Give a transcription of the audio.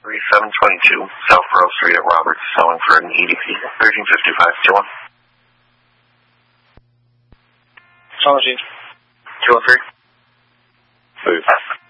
3722 South Pearl Street at Roberts, selling for an EDP, 1355 2-1. 203. Move.